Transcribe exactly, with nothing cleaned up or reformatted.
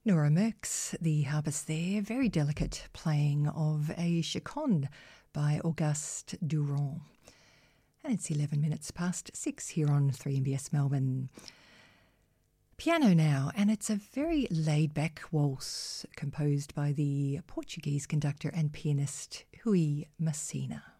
Nora Merckx, the harpist there, very delicate playing of a chaconne by Auguste Durand. And it's eleven minutes past six here on three M B S Melbourne. Piano now, and it's a very laid-back waltz composed by the Portuguese conductor and pianist Rui Macina.